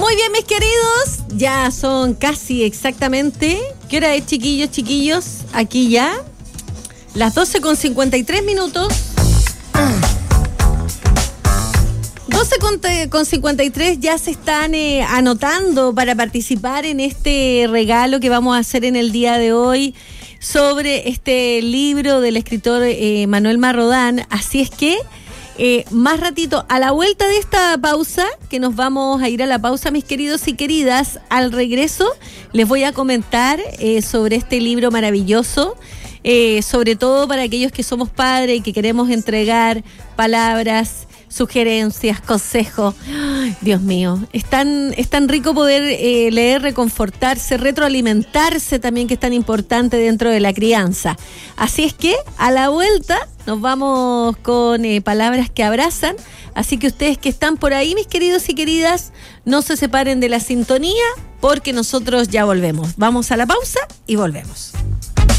Muy bien, mis queridos, ya son casi exactamente, ¿qué hora es, chiquillos? Aquí ya, las 12:53. 12:53 ya se están anotando para participar en este regalo que vamos a hacer en el día de hoy sobre este libro del escritor Manuel Marrodán. Así es que más ratito, a la vuelta de esta pausa, que nos vamos a ir a la pausa, mis queridos y queridas, al regreso les voy a comentar sobre este libro maravilloso, sobre todo para aquellos que somos padres y que queremos entregar palabras, sugerencias, consejos. Ay, Dios mío, es tan rico poder leer, reconfortarse, retroalimentarse también, que es tan importante dentro de la crianza. Así es que a la vuelta nos vamos con palabras que abrazan. Así que ustedes que están por ahí, mis queridos y queridas, no se separen de la sintonía, porque nosotros ya volvemos. Vamos a la pausa y volvemos.